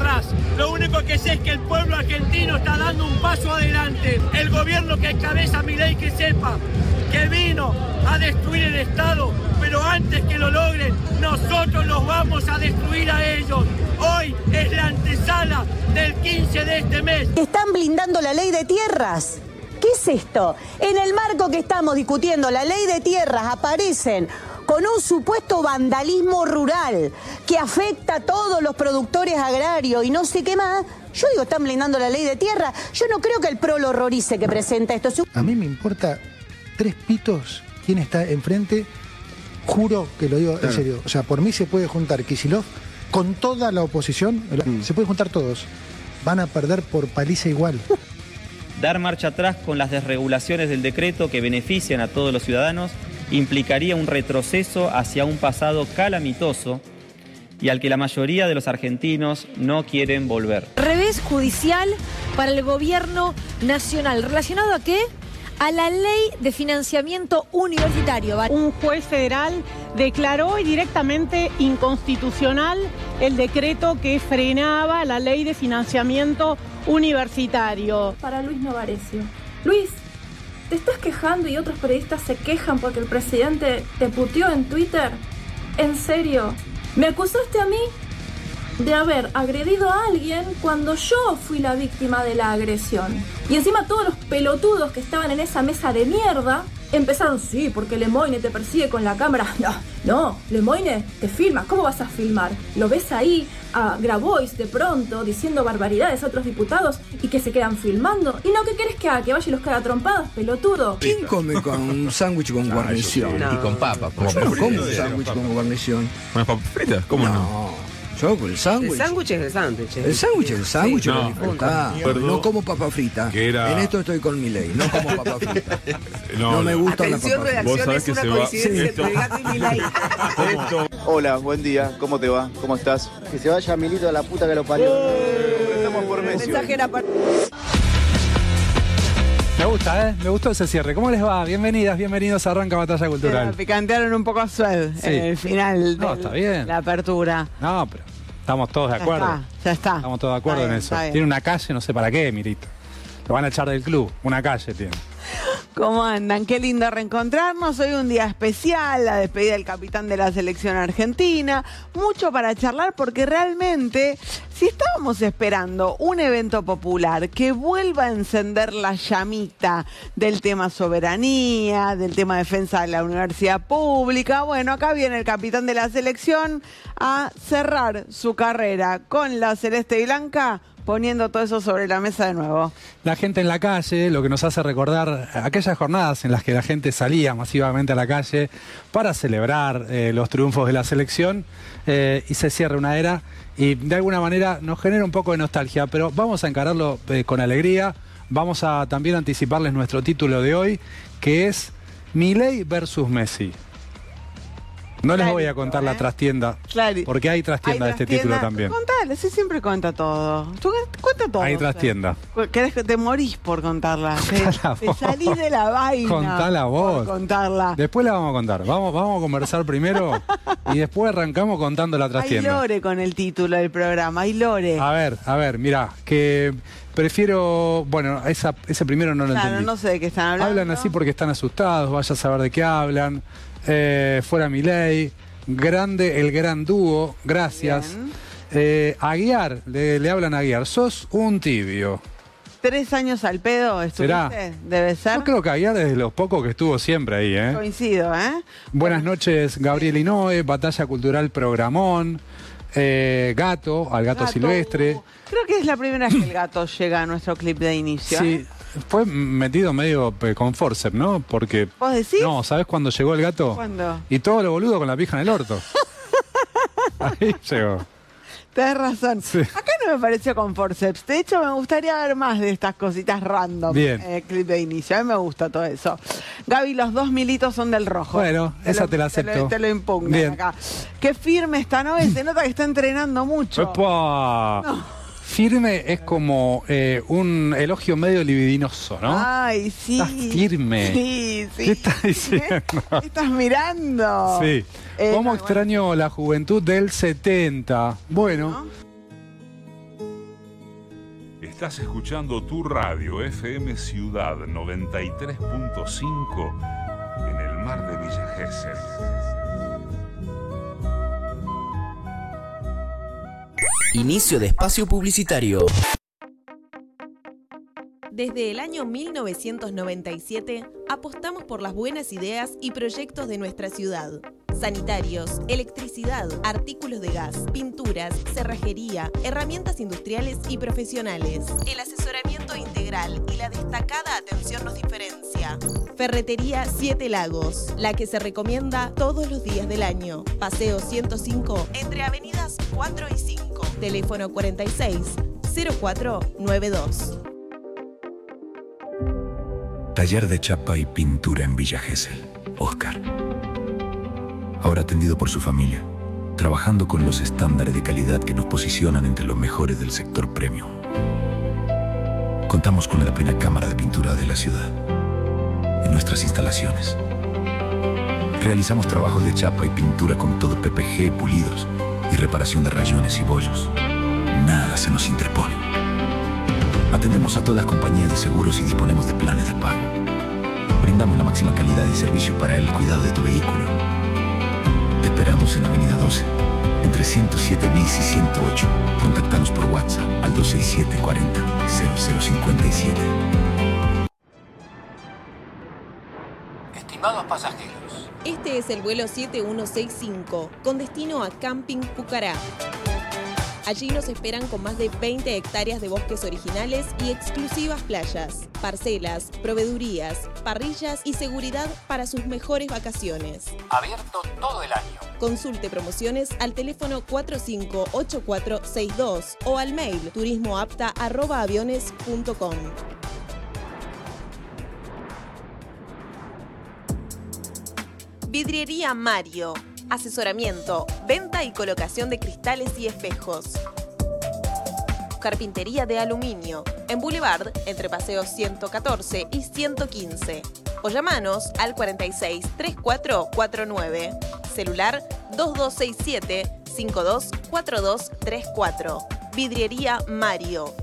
atrás. Lo único que sé es que el pueblo argentino está dando un paso adelante. El gobierno que encabeza Milei, que sepa que vino a destruir el Estado, pero antes que lo logren, nosotros los vamos a destruir a ellos. Hoy es la antesala del 15 de este mes. Están blindando la ley de tierras. ¿Qué es esto? En el marco que estamos discutiendo, la ley de tierras, aparecen con un supuesto vandalismo rural que afecta a todos los productores agrarios y no sé qué más. Yo digo, están blindando la ley de tierra. Yo no creo que el PRO lo horrorice que presenta esto. A mí me importa 3 pitos quién está enfrente. Juro que lo digo en serio. O sea, por mí se puede juntar Kicillof con toda la oposición. Se puede juntar todos. Van a perder por paliza igual. Dar marcha atrás con las desregulaciones del decreto que benefician a todos los ciudadanos implicaría un retroceso hacia un pasado calamitoso y al que la mayoría de los argentinos no quieren volver. Revés judicial para el gobierno nacional. ¿Relacionado a qué? A la ley de financiamiento universitario. Un juez federal declaró directamente inconstitucional el decreto que frenaba la ley de financiamiento universitario. Para Luis Novarecio. Luis, ¿te estás quejando y otros periodistas se quejan porque el presidente te puteó en Twitter? ¿En serio? ¿Me acusaste a mí de haber agredido a alguien cuando yo fui la víctima de la agresión? Y encima todos los pelotudos que estaban en esa mesa de mierda empezaron, sí, porque Lemoine te persigue con la cámara. No, Lemoine te filma. ¿Cómo vas a filmar? Lo ves ahí a Grabois de pronto diciendo barbaridades a otros diputados y que se quedan filmando. ¿Y no qué querés que haga? ¿Que vaya y los caga trompadas, pelotudo? ¿Quién come con un sándwich con guarnición? Y con papas. Yo no como un sándwich con guarnición. ¿Unas papas fritas? ¿Cómo no? Yo con el sándwich. El sándwich es el sándwich. El sándwich es el sándwich. No, no como papa frita. En esto estoy con Milei. No como papa frita. No me gusta la papa frita. Vos sabés que es una coincidencia entre el gato y Milei. Hola, buen día. ¿Cómo te va? ¿Cómo estás? Que se vaya Milito a la puta que lo parió. Estamos por Messi. Me gusta, ¿eh? Me gustó ese cierre. ¿Cómo les va? Bienvenidas, bienvenidos a Arranca Batalla Cultural. Picantearon un poco a Sued en el final de la apertura. No, pero estamos todos de acuerdo. Ya está. Estamos todos de acuerdo en eso. Tiene una calle, no sé para qué, Mirito. Lo van a echar del club. Una calle tiene. ¿Cómo andan? Qué lindo reencontrarnos. Hoy un día especial, la despedida del capitán de la selección argentina. Mucho para charlar porque realmente, si estábamos esperando un evento popular que vuelva a encender la llamita del tema soberanía, del tema defensa de la universidad pública, bueno, acá viene el capitán de la selección a cerrar su carrera con la celeste y blanca, poniendo todo eso sobre la mesa de nuevo. La gente en la calle, lo que nos hace recordar aquellas jornadas en las que la gente salía masivamente a la calle para celebrar los triunfos de la selección y se cierra una era y de alguna manera nos genera un poco de nostalgia, pero vamos a encararlo con alegría. Vamos a también anticiparles nuestro título de hoy, que es Milei versus Messi. No les voy a contar la trastienda, porque hay trastienda de este título también. Contale, sí, siempre cuenta todo. Tú cuenta todo. Hay trastienda. ¿Querés que te morís por contarla? Te salís de la vaina. Contala vos. Por contarla. Después la vamos a contar. Vamos a conversar primero y después arrancamos contando la trastienda. Hay lore con el título del programa, hay lore. A ver, mirá, que prefiero, bueno, ese primero no lo entendí. No sé de qué están hablando. Hablan así porque están asustados, vaya a saber de qué hablan. Fuera Milei, grande el gran dúo, gracias. Aguiar, le hablan a Aguiar, sos un tibio. 3 años al pedo estuviste, ¿será? Debe ser. Yo creo que Aguiar es de los pocos que estuvo siempre ahí, ¿eh? Coincido, ¿eh? Buenas noches, Gabriel Inoue, Batalla Cultural Programón, Gato, al gato silvestre. Creo que es la primera vez que el gato llega a nuestro clip de inicio. Sí. Fue metido medio con forceps, ¿no? Porque... ¿Vos decís? No, ¿sabés cuándo llegó el gato? ¿Cuándo? Y todo lo boludo con la pija en el orto. Ahí llegó. Tenés razón. Sí. Acá no me pareció con forceps. De hecho, me gustaría ver más de estas cositas random. Bien. Clip de inicio. A mí me gusta todo eso. Gaby, los 2 militos son del rojo. Bueno, esa te la acepto. Te lo impugnan acá. Qué firme está, ¿no? Se nota que está entrenando mucho. ¡Epa! No. Firme es como un elogio medio libidinoso, ¿no? Ay, sí. Estás firme. Sí. ¿Qué estás diciendo? ¿Qué estás mirando? Sí. ¿Cómo extraño la juventud del 70? Bueno. Estás escuchando tu radio FM Ciudad 93.5 en el mar de Villa Gesell. Inicio de espacio publicitario. Desde el año 1997 apostamos por las buenas ideas y proyectos de nuestra ciudad. Sanitarios, electricidad, artículos de gas, pinturas, cerrajería, herramientas industriales y profesionales. El asesoramiento integral y la destacada atención nos diferencia. Ferretería Siete Lagos, la que se recomienda todos los días del año. Paseo 105, entre avenidas 4 y 5. Teléfono 46 0492. Taller de chapa y pintura en Villa Gesell. Oscar. Ahora atendido por su familia, trabajando con los estándares de calidad que nos posicionan entre los mejores del sector premium. Contamos con la primera cámara de pintura de la ciudad. En nuestras instalaciones realizamos trabajos de chapa y pintura con todo PPG, pulidos y reparación de rayones y bollos. Nada se nos interpone. Atendemos a todas las compañías de seguros y disponemos de planes de pago. Brindamos la máxima calidad y servicio para el cuidado de tu vehículo. Te esperamos en Avenida 12, entre 107 bis y 108. Contáctanos por WhatsApp al 267 40 0057. Estimados pasajeros, Este es el vuelo 7165, con destino a Camping Pucará. Allí nos esperan con más de 20 hectáreas de bosques originales y exclusivas playas, parcelas, proveedurías, parrillas y seguridad para sus mejores vacaciones. abierto todo el año. Consulte promociones al teléfono 458462 o al mail turismoapta@aviones.com. Vidriería Mario. Asesoramiento, venta y colocación de cristales y espejos. Carpintería de aluminio. En Boulevard, entre Paseos 114 y 115. O llamanos al 46 3449. Celular 2267 524234. Vidriería Mario.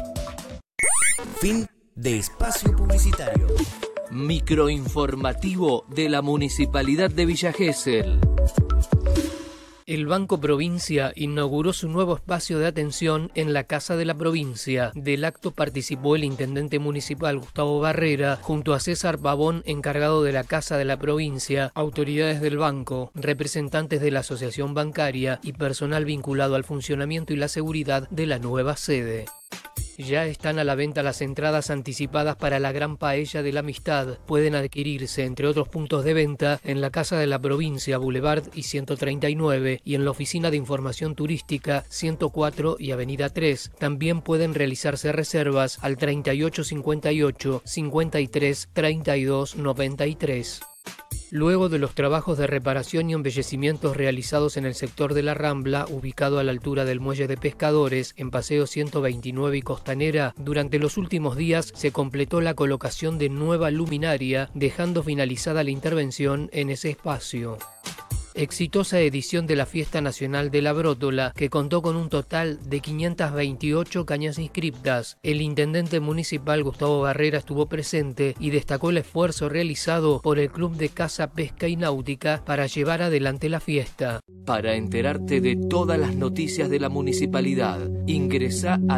Fin de espacio publicitario. Microinformativo de la Municipalidad de Villa Gesell. El Banco Provincia inauguró su nuevo espacio de atención en la Casa de la Provincia. Del acto participó el intendente municipal Gustavo Barrera, junto a César Pavón, encargado de la Casa de la Provincia, autoridades del banco, representantes de la asociación bancaria y personal vinculado al funcionamiento y la seguridad de la nueva sede. Ya están a la venta las entradas anticipadas para la Gran Paella de la Amistad. Pueden adquirirse, entre otros puntos de venta, en la Casa de la Provincia, Boulevard y 139, y en la Oficina de Información Turística, 104 y Avenida 3. También pueden realizarse reservas al 3858 53 32 93. Luego de los trabajos de reparación y embellecimientos realizados en el sector de la Rambla, ubicado a la altura del Muelle de Pescadores, en Paseo 129 y Costanera, durante los últimos días se completó la colocación de nueva luminaria, dejando finalizada la intervención en ese espacio. Exitosa edición de la Fiesta Nacional de la Brótola, que contó con un total de 528 cañas inscriptas. El intendente municipal Gustavo Barrera estuvo presente y destacó el esfuerzo realizado por el Club de Caza, Pesca y Náutica para llevar adelante la fiesta. Para enterarte de todas las noticias de la municipalidad, ingresa a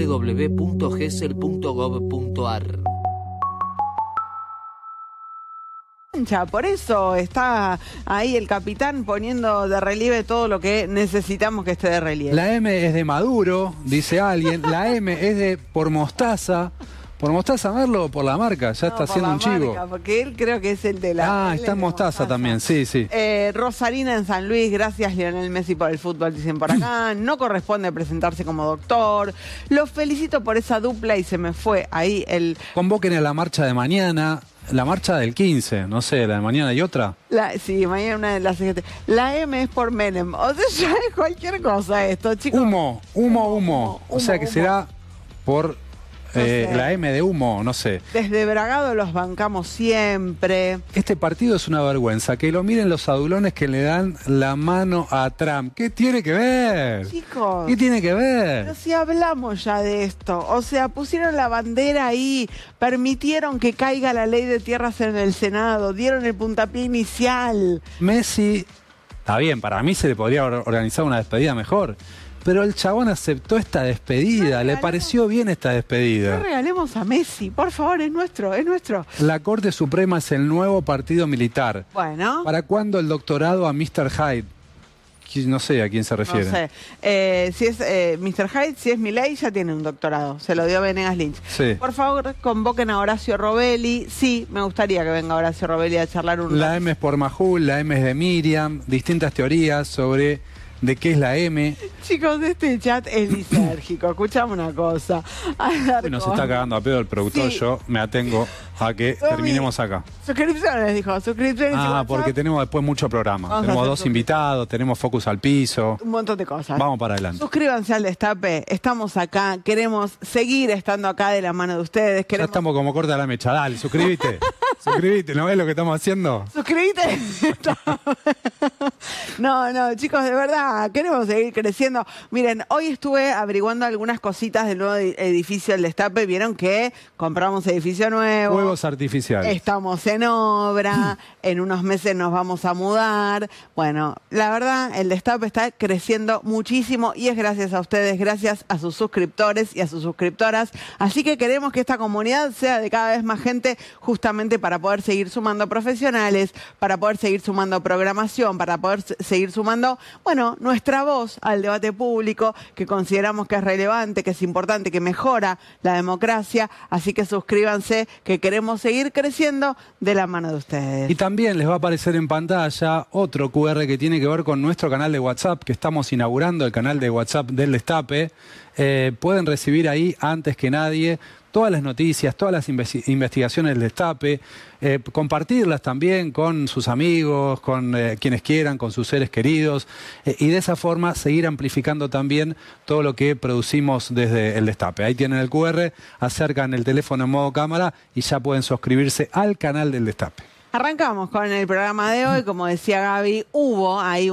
www.gesell.gov.ar. Por eso está ahí el capitán poniendo de relieve todo lo que necesitamos que esté de relieve. La M es de Maduro, dice alguien. La M es de por Mostaza. ¿Por Mostaza Merlo o por la marca? Ya está haciendo un chivo. Marca, porque él creo que es el de la... Ah, está en Mostaza también, sí, sí. Rosarina en San Luis, gracias Lionel Messi por el fútbol, dicen por acá. No corresponde presentarse como doctor. Los felicito por esa dupla y se me fue ahí el... Convoquen a la marcha de mañana. La marcha del 15, no sé, la de mañana y otra. Sí, mañana una de las CGT. La M es por Menem. O sea, ya es cualquier cosa esto, chicos. Humo. O sea que será por la M de humo, no sé. Desde Bragado los bancamos siempre. Este partido es una vergüenza. Que lo miren los adulones que le dan la mano a Trump. ¿Qué tiene que ver? Chicos. ¿Qué tiene que ver? Pero si hablamos ya de esto. O sea, pusieron la bandera ahí, permitieron que caiga la ley de tierras en el Senado, dieron el puntapié inicial. Messi, está bien, para mí se le podría organizar una despedida mejor. Pero el chabón aceptó esta despedida, le pareció bien esta despedida. No regalemos a Messi, por favor, es nuestro, es nuestro. La Corte Suprema es el nuevo partido militar. Bueno. ¿Para cuándo el doctorado a Mr. Hyde? No sé a quién se refiere. No sé. Si es Mr. Hyde, si es Milei, ya tiene un doctorado. Se lo dio a Venegas Lynch. Sí. Por favor, convoquen a Horacio Robelli. Sí, me gustaría que venga Horacio Robelli a charlar un rato. La M es por Majul, la M es de Miriam. Distintas teorías sobre de qué es la M. Chicos, este chat es lisérgico. Escuchame una cosa. Nos está cagando a pedo el productor. Sí. Yo me atengo a que terminemos acá. Suscripciones, dijo. Suscripciones. Porque tenemos después mucho programa. Tenemos 2 invitados, tenemos Focus al piso. Un montón de cosas. Vamos para adelante. Suscríbanse al Destape. Estamos acá. Queremos seguir estando acá de la mano de ustedes. Ya estamos como corta la mecha. Dale, suscríbete. Suscríbete, ¿no ves lo que estamos haciendo? Suscríbete. No, chicos, de verdad, queremos seguir creciendo. Miren, hoy estuve averiguando algunas cositas del nuevo edificio del Destape. Vieron que compramos edificio nuevo. Fuegos artificiales. Estamos en obra. En unos meses nos vamos a mudar. Bueno, la verdad, el Destape está creciendo muchísimo y es gracias a ustedes, gracias a sus suscriptores y a sus suscriptoras. Así que queremos que esta comunidad sea de cada vez más gente, justamente para poder seguir sumando profesionales, para poder seguir sumando programación, para poder seguir sumando, bueno, nuestra voz al debate público, que consideramos que es relevante, que es importante, que mejora la democracia. Así que suscríbanse, que queremos seguir creciendo de la mano de ustedes. Y también les va a aparecer en pantalla otro QR que tiene que ver con nuestro canal de WhatsApp, que estamos inaugurando el canal de WhatsApp del Destape. Pueden recibir ahí antes que nadie todas las noticias, todas las investigaciones del Destape, compartirlas también con sus amigos, con quienes quieran, con sus seres queridos, y de esa forma seguir amplificando también todo lo que producimos desde el Destape. Ahí tienen el QR, acercan el teléfono en modo cámara y ya pueden suscribirse al canal del Destape. Arrancamos con el programa de hoy. Como decía Gaby, hubo ahí